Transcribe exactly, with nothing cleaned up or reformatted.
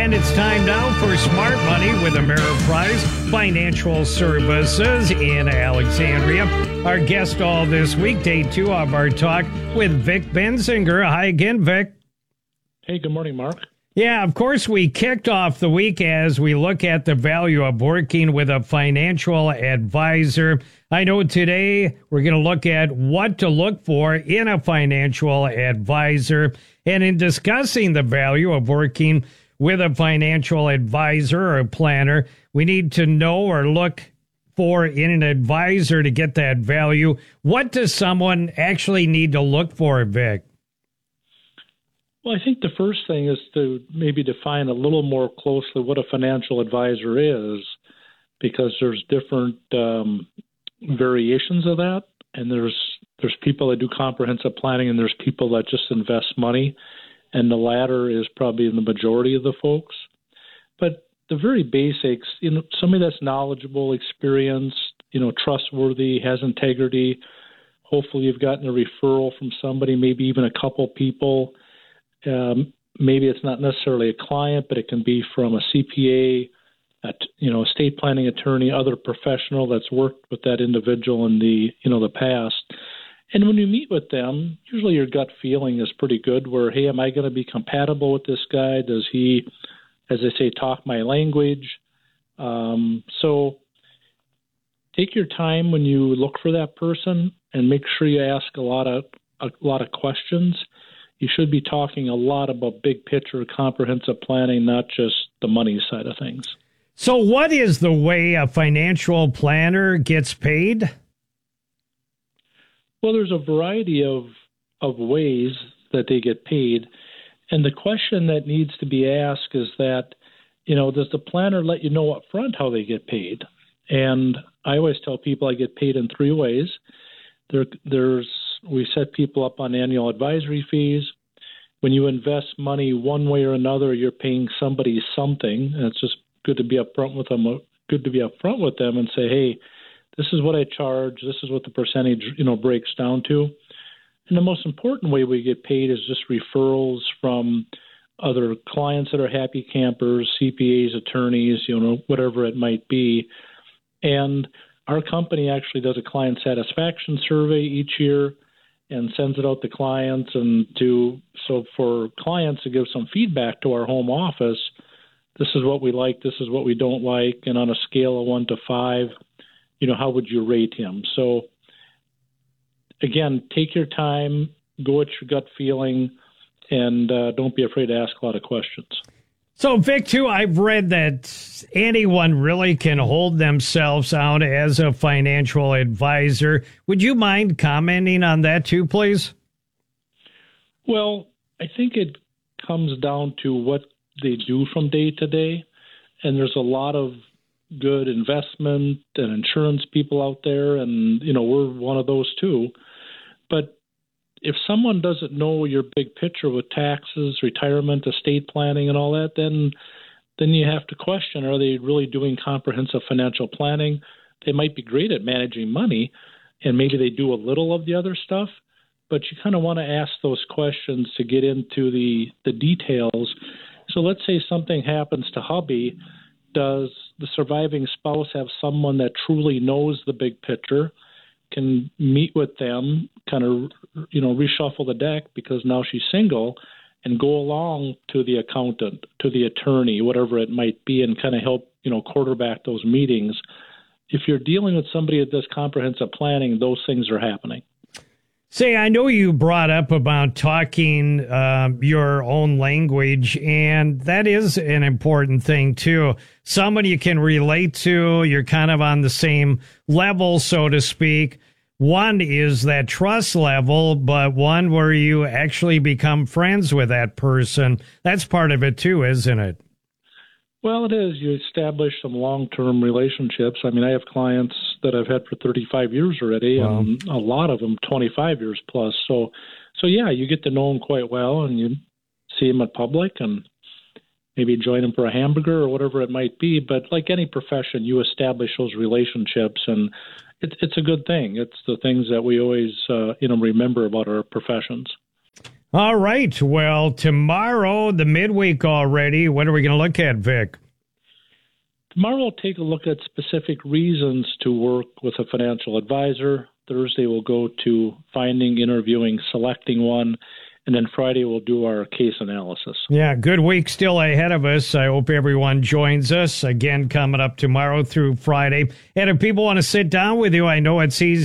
And it's time now for Smart Money with Ameriprise Financial Services in Alexandria. Our guest all this week, day two of our talk with Vic Benzinger. Hi again, Vic. Hey, good morning, Mark. Yeah, of course, we kicked off the week as we look at the value of working with a financial advisor. I know today we're going to look at what to look for in a financial advisor. And in discussing the value of working with a financial advisor or a planner, we need to know or look for in an advisor to get that value. What does someone actually need to look for, Vic? Well, I think the first thing is to maybe define a little more closely what a financial advisor is, because there's different um, variations of that, and there's there's people that do comprehensive planning, and there's people that just invest money, and the latter is probably in the majority of the folks. But the very basics, you know, somebody that's knowledgeable, experienced, you know, trustworthy, has integrity. Hopefully, you've gotten a referral from somebody, maybe even a couple people. Um, maybe it's not necessarily a client, but it can be from a C P A, a, you know, estate planning attorney, other professional that's worked with that individual in the, you know, the past. And when you meet with them, usually your gut feeling is pretty good where, hey, am I going to be compatible with this guy? Does he, as they say, talk my language? Um, so take your time when you look for that person and make sure you ask a lot of a lot of questions. You should be talking a lot about big picture, comprehensive planning, not just the money side of things. So what is the way a financial planner gets paid? Well, there's a variety of, of ways that they get paid. And the question that needs to be asked is that, you know, does the planner let you know up front how they get paid? And I always tell people I get paid in three ways. There, there's We set people up on annual advisory fees. When you invest money one way or another, you're paying somebody something. And it's just good to be upfront with them. Good to be upfront with them and say, hey, this is what I charge. This is what the percentage, you know, breaks down to. And the most important way we get paid is just referrals from other clients that are happy campers, C P As, attorneys, you know, whatever it might be. And our company actually does a client satisfaction survey each year and sends it out to clients and to so for clients to give some feedback to our home office. This is what we like. This is what we don't like. And on a scale of one to five, you know, how would you rate him? So again, take your time, go at your gut feeling, and uh, don't be afraid to ask a lot of questions. So, Vic, too, I've read that anyone really can hold themselves out as a financial advisor. Would you mind commenting on that, too, please? Well, I think it comes down to what they do from day to day. And there's a lot of good investment and insurance people out there, and, you know, we're one of those, too. But if someone doesn't know your big picture with taxes, retirement, estate planning, and all that, then then you have to question, are they really doing comprehensive financial planning? They might be great at managing money, and maybe they do a little of the other stuff, but you kind of want to ask those questions to get into the, the details. So let's say something happens to hubby. Does the surviving spouse have someone that truly knows the big picture, can meet with them, kind of, you know, reshuffle the deck because now she's single, and go along to the accountant, to the attorney, whatever it might be, and kind of help, you know, quarterback those meetings. If you're dealing with somebody that does comprehensive planning, those things are happening. Say, I know you brought up about talking uh, your own language, and that is an important thing, too. Someone you can relate to, you're kind of on the same level, so to speak. One is that trust level, but one where you actually become friends with that person. That's part of it, too, isn't it? Well, it is. You establish some long-term relationships. I mean, I have clients that I've had for thirty-five years already, wow. and a lot of them twenty-five years plus. So, so yeah, you get to know them quite well, and you see them in public, and maybe join them for a hamburger or whatever it might be. But like any profession, you establish those relationships, and it, it's a good thing. It's the things that we always, uh, you know, remember about our professions. All right. Well, tomorrow, the midweek already, what are we going to look at, Vic? Tomorrow we'll take a look at specific reasons to work with a financial advisor. Thursday we'll go to finding, interviewing, selecting one. And then Friday we'll do our case analysis. Yeah, good week still ahead of us. I hope everyone joins us. Again, coming up tomorrow through Friday. And if people want to sit down with you, I know it's easy.